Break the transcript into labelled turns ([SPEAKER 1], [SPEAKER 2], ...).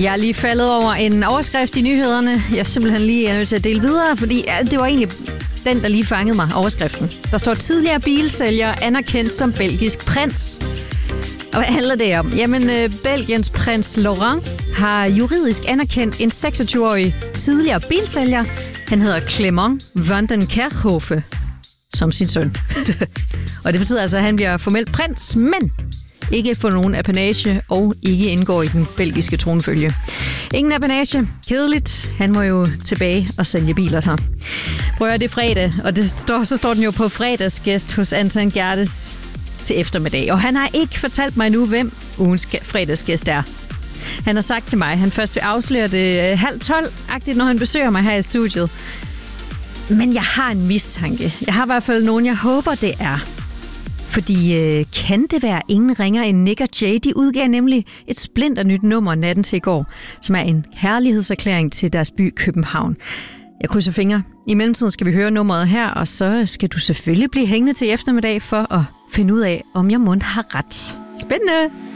[SPEAKER 1] Jeg er lige faldet over en overskrift i nyhederne. Jeg er simpelthen lige nødt til at dele videre, fordi det var egentlig den, der lige fangede mig, overskriften. Der står tidligere bilsælger anerkendt som belgisk prins. Og hvad handler det om? Jamen, Belgiens prins Laurent har juridisk anerkendt en 26-årig tidligere bilsælger. Han hedder Clement van den Kerkhofe som sin søn. Og det betyder altså, at han bliver formelt prins, men ikke får nogen apanage og ikke indgår i den belgiske tronfølge. Ingen apanage. Kedeligt. Han må jo tilbage og sælge biler så. Prøv at høre, det er fredag, og så står den jo på fredagsgæst hos Anton Gerdes til eftermiddag. Og han har ikke fortalt mig nu, hvem ugens fredagsgæst er. Han har sagt til mig, at han først vil afsløre det 11:30-agtigt, når han besøger mig her i studiet. Men jeg har en mistanke. Jeg har i hvert fald nogen, jeg håber, det er. Fordi kan det være ingen ringer end Nick og Jay? De udgav nemlig et splinternyt nummer natten til i går, som er en herlighedserklæring til deres by København. Jeg krydser fingre. I mellemtiden skal vi høre nummeret her, og så skal du selvfølgelig blive hængende til eftermiddag for at finde ud af, om jeg mon har ret. Spændende!